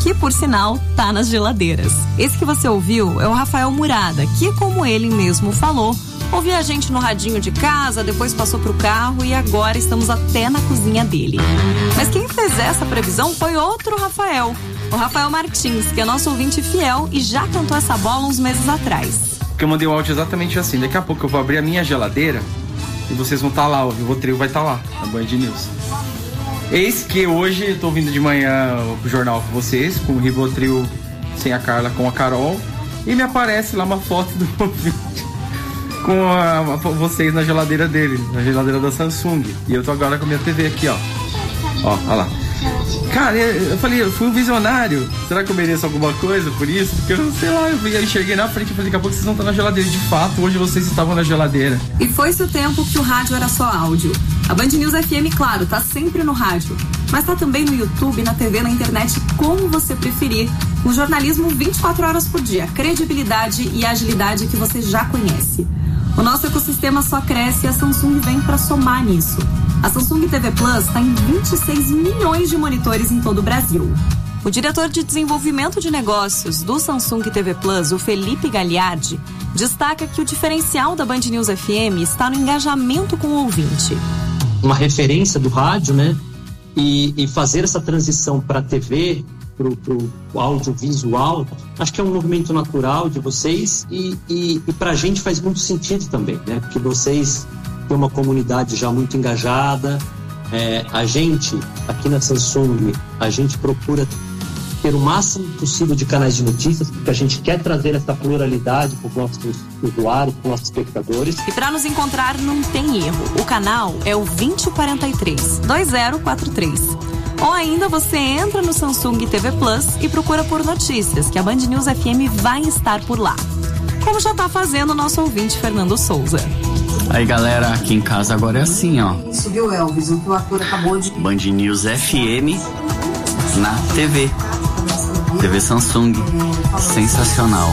que por sinal tá nas geladeiras. Esse que você ouviu é o Rafael Murada, que, como ele mesmo falou, ouvia a gente no radinho de casa, depois passou pro carro e agora estamos até na cozinha dele. Mas quem fez essa previsão foi outro Rafael, o Rafael Martins, que é nosso ouvinte fiel e já cantou essa bola uns meses atrás. Porque eu mandei um áudio exatamente assim: daqui a pouco eu vou abrir a minha geladeira e vocês vão estar lá, o Rivotril vai estar lá, na Band News. Eis que hoje eu tô vindo de manhã pro jornal com vocês, com o Rivotril sem a Carla, com a Carol, e me aparece lá uma foto do ouvinte com vocês na geladeira dele, na geladeira da Samsung. E eu tô agora com a minha TV aqui, ó. Ó, olha lá. Cara, eu falei, eu fui um visionário. Será que eu mereço alguma coisa por isso? Porque eu sei lá, eu enxerguei na frente e falei, daqui a pouco vocês vão estar na geladeira. De fato, hoje vocês estavam na geladeira. E foi-se o tempo que o rádio era só áudio. A Band News FM, claro, tá sempre no rádio, mas tá também no YouTube, na TV, na internet, como você preferir. Um jornalismo 24 horas por dia, credibilidade e agilidade que você já conhece. O nosso ecossistema só cresce e a Samsung vem para somar nisso. A Samsung TV Plus está em 26 milhões de monitores em todo o Brasil. O diretor de desenvolvimento de negócios do Samsung TV Plus, o Felipe Gagliardi, destaca que o diferencial da Band News FM está no engajamento com o ouvinte. Uma referência do rádio, né? E fazer essa transição para a TV, para o audiovisual, acho que é um movimento natural de vocês e para a gente faz muito sentido também, né? Porque vocês têm uma comunidade já muito engajada. A gente, aqui na Samsung, a gente procura ter o máximo possível de canais de notícias, porque a gente quer trazer essa pluralidade para os nossos usuários, para os nossos espectadores. E para nos encontrar não tem erro. O canal é o 2043. Ou ainda você entra no Samsung TV Plus e procura por notícias, que a Band News FM vai estar por lá. Como já tá fazendo o nosso ouvinte Fernando Souza. Aí galera, aqui em casa agora é assim, ó. Isso, viu, Elvis? O que o ator acabou de... Band News FM na TV. TV Samsung. Sensacional.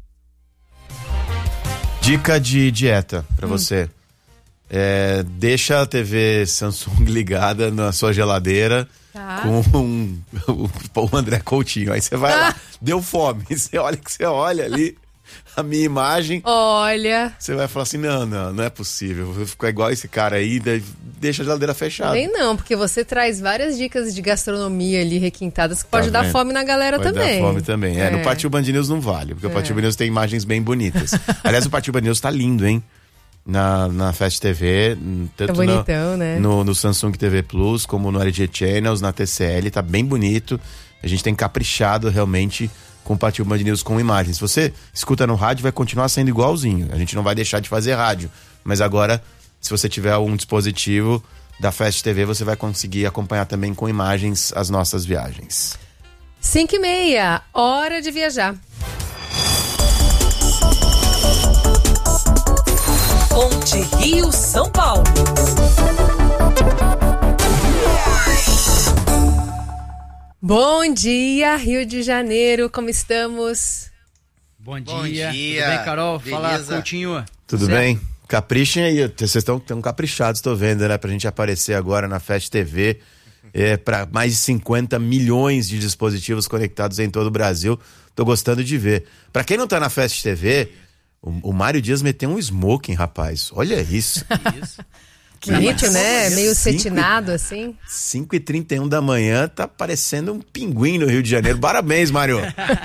Dica de dieta pra você. Deixa a TV Samsung ligada na sua geladeira com o André Coutinho. Aí você vai lá, deu fome. Você olha ali a minha imagem. Olha. Você vai falar assim, não é possível. Vou ficar igual esse cara aí, deixa a geladeira fechada. Nem não, porque você traz várias dicas de gastronomia ali requintadas que pode dar fome na galera também. Dar fome também. No Partiu Band News não vale, porque o Partiu Band News tem imagens bem bonitas. Aliás, o Partiu Band News tá lindo, hein? Na Fast TV, tanto bonitão, né? no Samsung TV Plus, como no LG Channels, na TCL, tá bem bonito. A gente tem caprichado realmente com o Partiu Band News com imagens. Se você escuta no rádio, vai continuar sendo igualzinho. A gente não vai deixar de fazer rádio. Mas agora, se você tiver um dispositivo da Fast TV, você vai conseguir acompanhar também com imagens as nossas viagens. 5h30, hora de viajar. Ponte Rio-São Paulo. Bom dia, Rio de Janeiro, como estamos? Bom dia. Tudo bem, Carol? Beleza. Fala, Coutinho. Tudo bem? Caprichem aí, vocês estão caprichados, tô vendo, né? Pra gente aparecer agora na Fast TV, para mais de 50 milhões de dispositivos conectados em todo o Brasil. Tô gostando de ver. Pra quem não tá na Fast TV, o Mário Dias meteu um smoking, rapaz. Olha isso. Bonito, né? Meio cetinado, assim. 5h31 da manhã, tá parecendo um pinguim no Rio de Janeiro. Parabéns, Mário.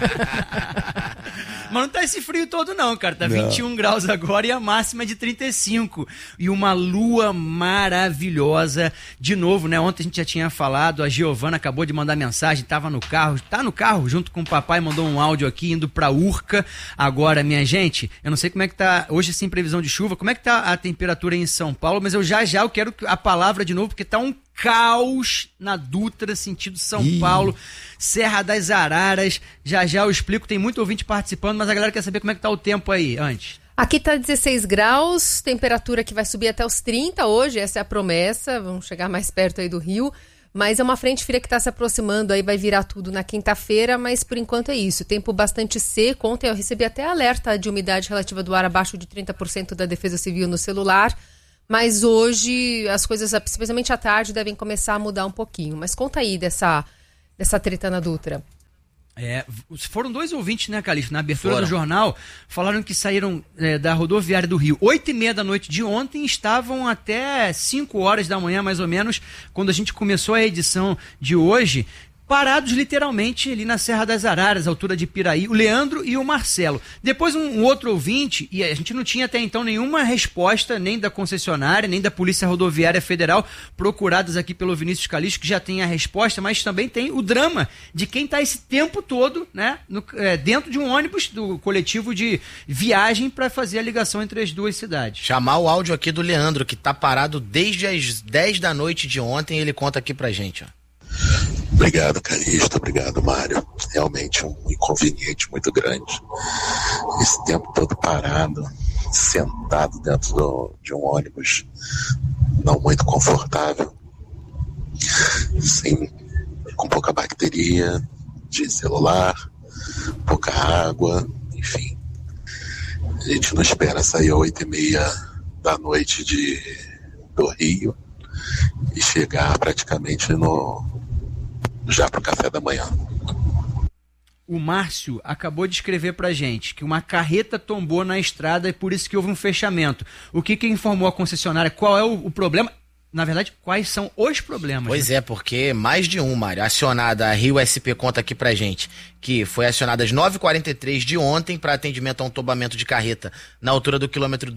Mas não tá esse frio todo não, cara. Tá 21 graus agora e a máxima é de 35. E uma lua maravilhosa. De novo, né? Ontem a gente já tinha falado, a Giovana acabou de mandar mensagem, tava no carro, tá no carro junto com o papai, mandou um áudio aqui indo pra Urca. Agora, minha gente, eu não sei como é que tá, hoje sem previsão de chuva, como é que tá a temperatura aí em São Paulo, mas eu eu quero a palavra de novo, porque tá um caos na Dutra, sentido São Paulo, Serra das Araras. Já eu explico, tem muito ouvinte participando, mas a galera quer saber como é que tá o tempo aí, antes. Aqui tá 16 graus, temperatura que vai subir até os 30 hoje, essa é a promessa, vamos chegar mais perto aí do Rio, mas é uma frente fria que está se aproximando, aí vai virar tudo na quinta-feira, mas por enquanto é isso, tempo bastante seco. Ontem eu recebi até alerta de umidade relativa do ar abaixo de 30% da Defesa Civil no celular, mas hoje as coisas, especialmente à tarde, devem começar a mudar um pouquinho. Mas conta aí dessa treta na Dutra. Foram 2 ouvintes, né, Calixto? Na abertura do jornal, falaram que saíram da rodoviária do Rio 8h30 da noite de ontem, estavam até 5 horas da manhã, mais ou menos, quando a gente começou a edição de hoje, parados literalmente ali na Serra das Araras, altura de Piraí, o Leandro e o Marcelo. Depois um outro ouvinte, e a gente não tinha até então nenhuma resposta, nem da concessionária, nem da Polícia Rodoviária Federal, procuradas aqui pelo Vinícius Calixto, que já tem a resposta, mas também tem o drama de quem está esse tempo todo, né, dentro de um ônibus do coletivo de viagem para fazer a ligação entre as duas cidades. Chamar o áudio aqui do Leandro, que está parado desde as 10 da noite de ontem, ele conta aqui pra gente, ó. Obrigado, Calixto. Obrigado, Mário. Realmente um inconveniente muito grande. Esse tempo todo parado, sentado dentro de um ônibus não muito confortável, com pouca bateria de celular, pouca água, enfim. A gente não espera sair às 8h30 da noite do Rio e chegar praticamente já para o café da manhã. O Márcio acabou de escrever pra gente que uma carreta tombou na estrada e por isso que houve um fechamento. O que informou a concessionária? Qual é o problema? Na verdade, quais são os problemas? Pois é, porque mais de um, Mário. Acionada, a Rio SP conta aqui pra gente que foi acionada às 9h43 de ontem para atendimento a um tombamento de carreta na altura do quilômetro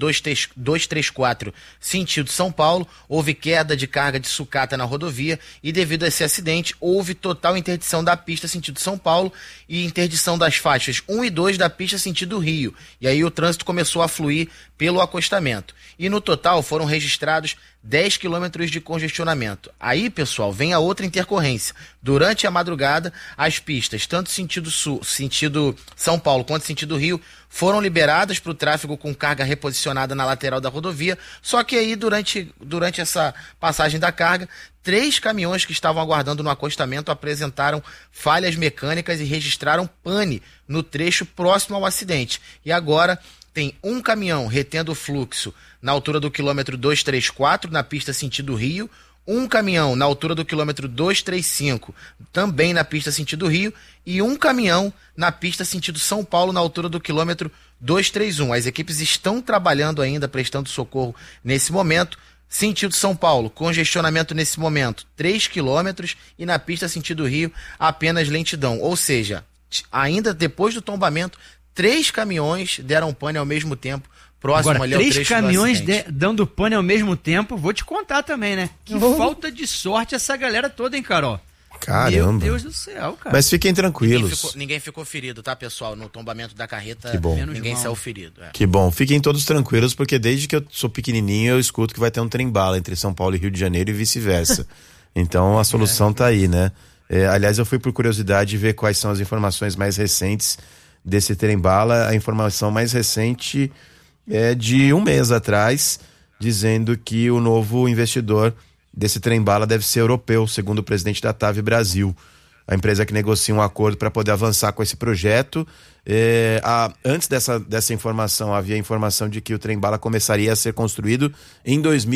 234, sentido São Paulo. Houve queda de carga de sucata na rodovia e devido a esse acidente houve total interdição da pista sentido São Paulo e interdição das faixas 1 e 2 da pista sentido Rio. E aí o trânsito começou a fluir pelo acostamento. E no total foram registrados 10 quilômetros de congestionamento. Aí, pessoal, vem a outra intercorrência. Durante a madrugada, as pistas, tanto sentido São Paulo quanto sentido Rio, foram liberadas para o tráfego com carga reposicionada na lateral da rodovia, só que aí durante essa passagem da carga, 3 caminhões que estavam aguardando no acostamento apresentaram falhas mecânicas e registraram pane no trecho próximo ao acidente. E agora tem um caminhão retendo o fluxo na altura do quilômetro 234, na pista sentido Rio, um caminhão na altura do quilômetro 235, também na pista sentido Rio, e um caminhão na pista sentido São Paulo, na altura do quilômetro 231. As equipes estão trabalhando ainda, prestando socorro nesse momento. Sentido São Paulo, congestionamento nesse momento, 3 quilômetros, e na pista sentido Rio, apenas lentidão. Ou seja, ainda depois do tombamento, 3 caminhões deram pane ao mesmo tempo, próximo agora, ali ao trecho 3 caminhões dando pane ao mesmo tempo, vou te contar também, né? Que falta de sorte essa galera toda, hein, Carol? Caramba. Meu Deus do céu, cara. Mas fiquem tranquilos. Ninguém ficou ferido, tá, pessoal? No tombamento da carreta, que bom. Ninguém saiu ferido. Que bom. Fiquem todos tranquilos, porque desde que eu sou pequenininho eu escuto que vai ter um trem-bala entre São Paulo e Rio de Janeiro e vice-versa. Então a solução tá aí, né? Aliás, eu fui por curiosidade ver quais são as informações mais recentes desse trem-bala. A informação mais recente é de um mês atrás, dizendo que o novo investidor desse trem-bala deve ser europeu, segundo o presidente da TAV Brasil, a empresa que negocia um acordo para poder avançar com esse projeto. Antes dessa informação, havia a informação de que o trem-bala começaria a ser construído em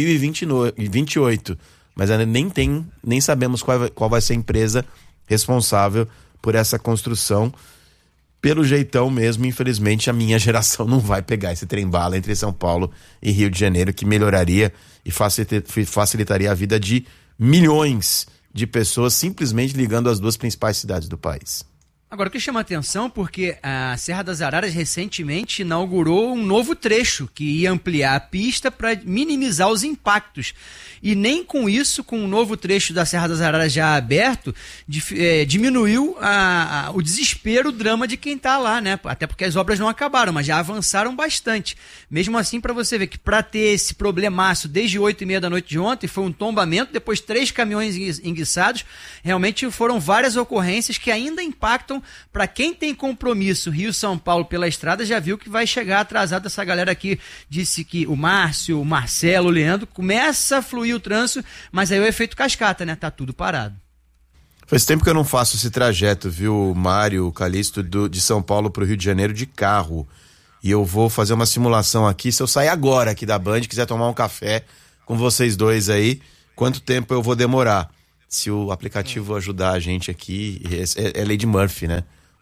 2028, mas ainda nem sabemos qual vai ser a empresa responsável por essa construção. Pelo jeitão mesmo, infelizmente, a minha geração não vai pegar esse trem-bala entre São Paulo e Rio de Janeiro, que melhoraria e facilitaria a vida de milhões de pessoas simplesmente ligando as duas principais cidades do país. Agora, o que chama atenção porque a Serra das Araras recentemente inaugurou um novo trecho que ia ampliar a pista para minimizar os impactos. E nem com isso, com o novo trecho da Serra das Araras já aberto, diminuiu o desespero, o drama de quem está lá, né? Até porque as obras não acabaram, mas já avançaram bastante. Mesmo assim, para você ver que para ter esse problemaço desde 8h30 da noite de ontem, foi um tombamento, depois 3 caminhões enguiçados, realmente foram várias ocorrências que ainda impactam. Para quem tem compromisso Rio-São Paulo pela estrada, já viu que vai chegar atrasado. Essa galera aqui disse que o Márcio, o Marcelo, o Leandro, começa a fluir o trânsito, mas aí é o efeito cascata, né? Tá tudo parado. Faz tempo que eu não faço esse trajeto, viu, Mário, Calixto, de São Paulo para o Rio de Janeiro de carro. E eu vou fazer uma simulação aqui. Se eu sair agora aqui da Band, quiser tomar um café com vocês dois aí, quanto tempo eu vou demorar? Se o aplicativo ajudar a gente aqui, é Lady Murphy, né?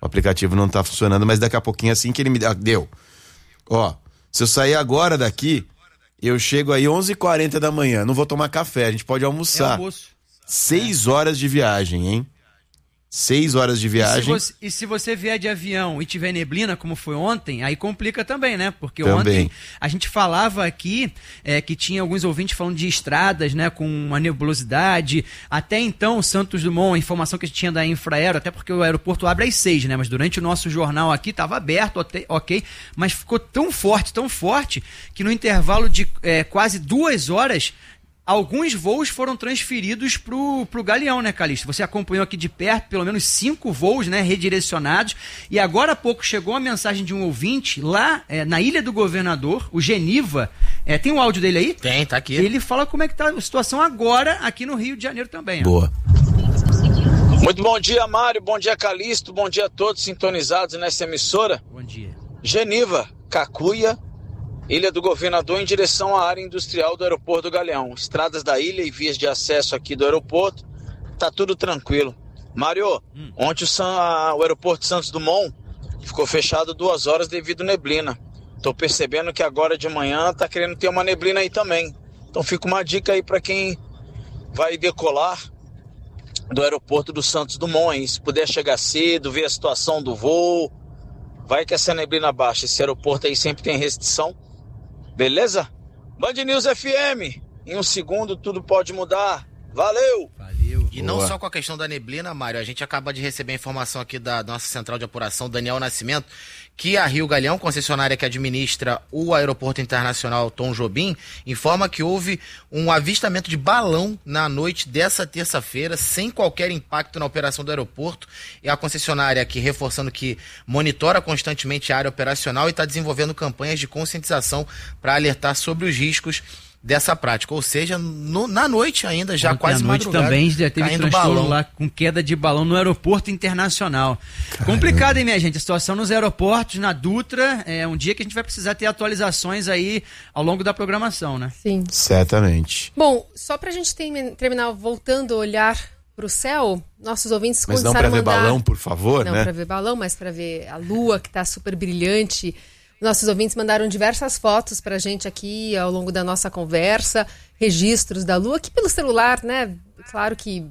O aplicativo não tá funcionando, mas daqui a pouquinho, assim que ele me deu. Ó, se eu sair agora daqui, eu chego aí 11h40 da manhã. Não vou tomar café, a gente pode almoçar. É almoço. 6 horas de viagem, hein? 6 horas de viagem. E se você vier de avião e tiver neblina, como foi ontem, aí complica também, né? Porque também. Ontem a gente falava aqui que tinha alguns ouvintes falando de estradas, né? Com uma nebulosidade. Até então, Santos Dumont, a informação que a gente tinha da Infraero, até porque o aeroporto abre às 6, né? Mas durante o nosso jornal aqui estava aberto, ok, mas ficou tão forte, que no intervalo de quase 2 horas... Alguns voos foram transferidos pro Galeão, né, Calixto? Você acompanhou aqui de perto, pelo menos 5 voos, né, redirecionados. E agora há pouco chegou a mensagem de um ouvinte lá na Ilha do Governador, o Geniva. Tem um áudio dele aí? Tem, tá aqui. Ele fala como é que tá a situação agora aqui no Rio de Janeiro também. Boa. Muito bom dia, Mário. Bom dia, Calixto. Bom dia a todos sintonizados nessa emissora. Bom dia. Geniva, Cacuia, Ilha do Governador em direção à área industrial do aeroporto do Galeão. Estradas da ilha e vias de acesso aqui do aeroporto, tá tudo tranquilo. Mário, ontem o aeroporto Santos Dumont ficou fechado 2 horas devido à neblina. Tô percebendo que agora de manhã tá querendo ter uma neblina aí também. Então fica uma dica aí para quem vai decolar do aeroporto do Santos Dumont, hein? Se puder chegar cedo, ver a situação do voo, vai que essa neblina baixa. Esse aeroporto aí sempre tem restrição. Beleza? Band News FM. Em 1 segundo tudo pode mudar. Valeu! E não só com a questão da neblina, Mário, a gente acaba de receber a informação aqui da nossa central de apuração, Daniel Nascimento, que a Rio Galeão, concessionária que administra o aeroporto internacional Tom Jobim, informa que houve um avistamento de balão na noite dessa terça-feira, sem qualquer impacto na operação do aeroporto. E a concessionária aqui reforçando que monitora constantemente a área operacional e está desenvolvendo campanhas de conscientização para alertar sobre os riscos dessa prática, ou seja, na noite ainda, já quase madrugada, também já teve transtorno lá com queda de balão no aeroporto internacional. Caramba. Complicado, hein, minha gente? A situação nos aeroportos, na Dutra, é um dia que a gente vai precisar ter atualizações aí ao longo da programação, né? Sim. Certamente. Bom, só pra gente terminar voltando a olhar pro céu, nossos ouvintes mas não pra ver balão, por favor, não, né? Não pra ver balão, mas pra ver a lua, que tá super brilhante. Nossos ouvintes mandaram diversas fotos pra gente aqui ao longo da nossa conversa, registros da lua, aqui pelo celular, né? Claro que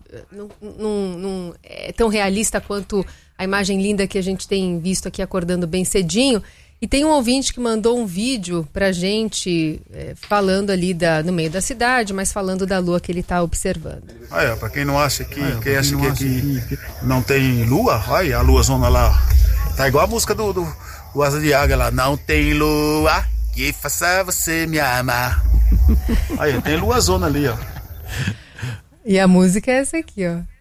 não é tão realista quanto a imagem linda que a gente tem visto aqui acordando bem cedinho. E tem um ouvinte que mandou um vídeo pra gente falando ali no meio da cidade, mas falando da lua que ele tá observando. Olha, pra quem não acha que aqui não tem lua, olha a luazona lá. Tá igual a música do Asa de Águia lá. Não tem lua que faça você me amar. Aí, tem luazona ali, ó. E a música é essa aqui, ó.